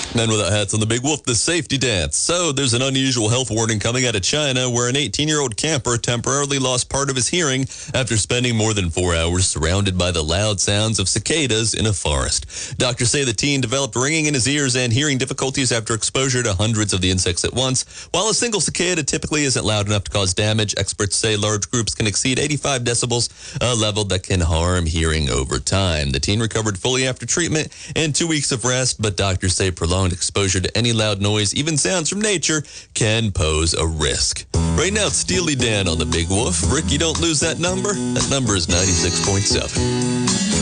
Men Without Hats on the Big Wolf, the safety dance. So there's an unusual health warning coming out of China where an 18-year-old camper temporarily lost part of his hearing after spending more than 4 hours surrounded by the loud sounds of cicadas in a forest. Doctors say the teen developed ringing in his ears and hearing difficulties after exposure to hundreds of the insects at once. While a single cicada typically isn't loud enough to cause damage, experts say large groups can exceed 85 decibels, a level that can harm hearing over time. The teen recovered fully after treatment and 2 weeks of rest, but doctors say prolonged exposure to any loud noise, even sounds from nature, can pose a risk. Right now, it's Steely Dan on the Big Wolf. Rick, you don't lose that number. That number is 96.7.